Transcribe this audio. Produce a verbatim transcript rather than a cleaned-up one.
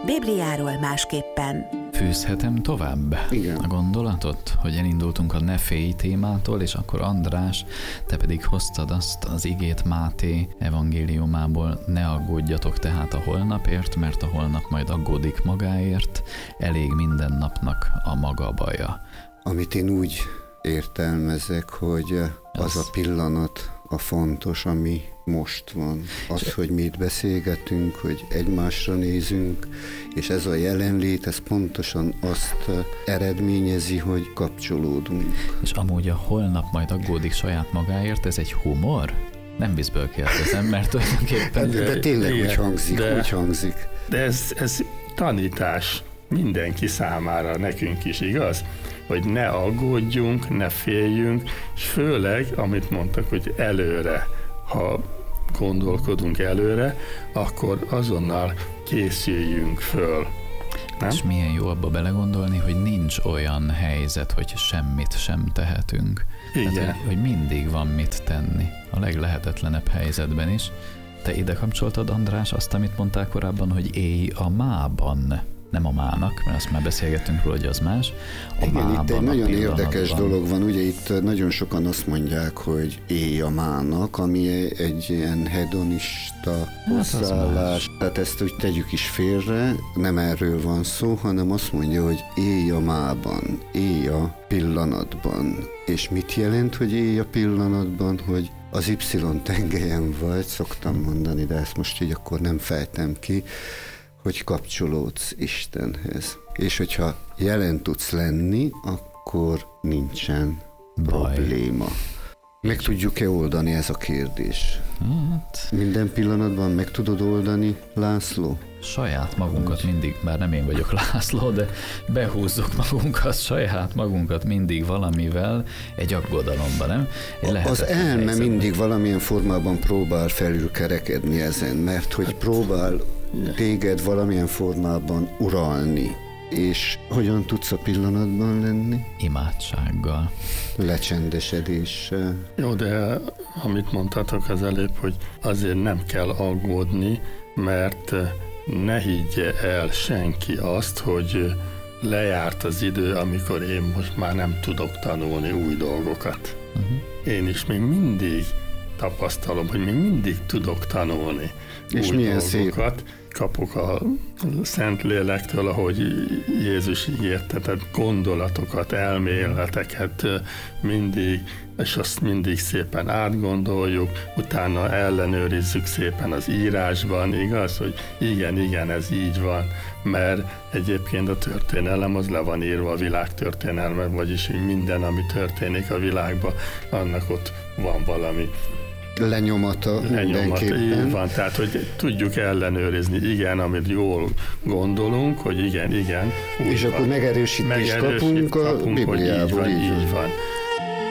Bibliáról másképpen. Fűzhetem tovább Igen. a gondolatot, hogy elindultunk a ne félj témától, és akkor András, te pedig hoztad azt az igét Máté evangéliumából, ne aggódjatok tehát a holnapért, mert a holnap majd aggódik magáért, elég minden napnak a maga baja. Amit én úgy értelmezek, hogy az a pillanat a fontos, ami most van. Az, hogy mi itt beszélgetünk, hogy egymásra nézünk, és ez a jelenlét, ez pontosan azt eredményezi, hogy kapcsolódunk. És amúgy a holnap majd aggódik saját magáért, ez egy humor? Nem vízből kérdezem, mert tulajdonképpen... De, de tényleg igen, úgy hangzik, de, úgy hangzik. De ez, ez tanítás mindenki számára, nekünk is, igaz? Hogy ne aggódjunk, ne féljünk, és főleg, amit mondtak, hogy előre, ha gondolkodunk előre, akkor azonnal készüljünk föl. Nem? És milyen jó abba belegondolni, hogy nincs olyan helyzet, hogy semmit sem tehetünk. Igen. Tehát, hogy, hogy mindig van mit tenni, a leglehetetlenebb helyzetben is. Te ide kapcsoltad, András, azt, amit mondtál korábban, hogy élj a mában. Nem a mának, mert azt már beszélgettünk róla, hogy az más. A Igen, mában, itt egy nagyon érdekes pillanatban. dolog van, ugye itt nagyon sokan azt mondják, hogy élj a mának, ami egy ilyen hedonista hozzáállás. Tehát ezt úgy tegyük is félre, nem erről van szó, hanem azt mondja, hogy élj a mában, élj a pillanatban. És mit jelent, hogy élj a pillanatban, hogy az Y-tengelyen vagy, szoktam mondani, de ezt most így akkor nem fejtem ki, hogy kapcsolódsz Istenhez. És hogyha jelen tudsz lenni, akkor nincsen Baj. probléma. Meg tudjuk-e oldani, ez a kérdés? Hát, Minden pillanatban meg tudod oldani, László? saját magunkat mindig, bár nem én vagyok László, de behúzzuk magunkat, saját magunkat mindig valamivel egy aggodalomba, nem? Egy Az elme helyzetben. mindig valamilyen formában próbál felülkerekedni ezen, mert hogy próbál téged valamilyen formában uralni. És hogyan tudsz a pillanatban lenni? Imádsággal. Lecsendesedéssel. Jó, de amit mondtatok az előbb, hogy azért nem kell aggódni, mert ne higgye el senki azt, hogy lejárt az idő, amikor én most már nem tudok tanulni új dolgokat. Uh-huh. Én is még mindig tapasztalom, hogy még mindig tudok tanulni És új milyen dolgokat. Szép. Kapok a Szentlélektől, ahogy Jézus ígérte, tehát gondolatokat, elméleteket mindig, és azt mindig szépen átgondoljuk, utána ellenőrizzük szépen az írásban, igaz, hogy igen, igen, ez így van, mert egyébként a történelem az le van írva a világ történelme, vagyis hogy minden, ami történik a világban, annak ott van valami lenyomata, lenyomata, mindenképpen. így van, tehát hogy tudjuk ellenőrizni, igen, amit jól gondolunk, hogy igen, igen. És van. akkor megerősítést Megerősít kapunk a kapunk, hogy Bibliából. így van, így van.